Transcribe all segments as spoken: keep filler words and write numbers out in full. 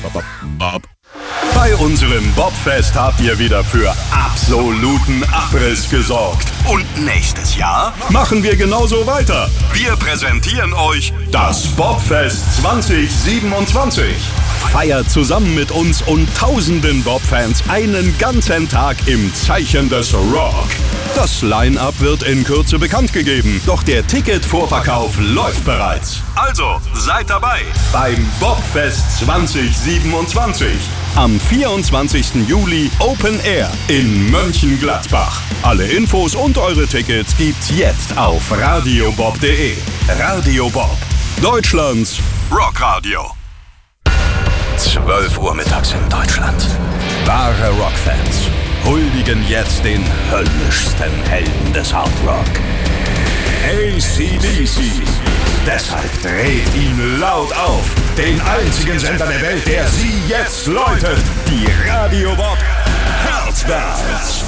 Bob. Bei unserem Bobfest habt ihr wieder für absoluten Abriss gesorgt. Und nächstes Jahr machen wir genauso weiter. Wir präsentieren euch das Bobfest zwanzig siebenundzwanzig. Feiert zusammen mit uns und tausenden Bob-Fans einen ganzen Tag im Zeichen des Rock. Das Line-Up wird in Kürze bekannt gegeben, doch der Ticketvorverkauf läuft bereits. Also seid dabei beim Bobfest zwanzig siebenundzwanzig. Am vierundzwanzigsten Juli Open Air in Mönchengladbach. Alle Infos und eure Tickets gibt's jetzt auf radiobob punkt de. Radio Bob, Deutschlands Rockradio. zwölf Uhr mittags in Deutschland. Wahre Rockfans huldigen jetzt den höllischsten Helden des Hard Rock. A C D C. Deshalb dreht ihn laut auf. Den einzigen Sender der Welt, der sie jetzt läutet. Die Radio Bob Herzbands.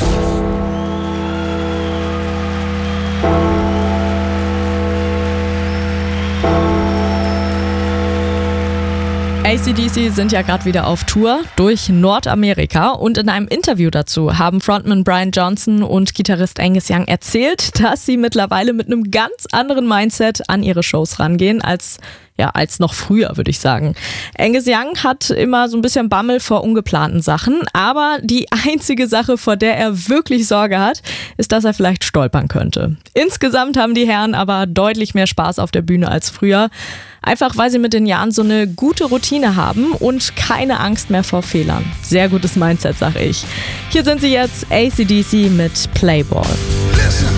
A C D C sind ja gerade wieder auf Tour durch Nordamerika und in einem Interview dazu haben Frontman Brian Johnson und Gitarrist Angus Young erzählt, dass sie mittlerweile mit einem ganz anderen Mindset an ihre Shows rangehen als ja, als noch früher, würde ich sagen. Angus Young hat immer so ein bisschen Bammel vor ungeplanten Sachen, aber die einzige Sache, vor der er wirklich Sorge hat, ist, dass er vielleicht stolpern könnte. Insgesamt haben die Herren aber deutlich mehr Spaß auf der Bühne als früher, einfach weil sie mit den Jahren so eine gute Routine haben und keine Angst mehr vor Fehlern. Sehr gutes Mindset, sag ich. Hier sind sie jetzt, A C D C mit Playball.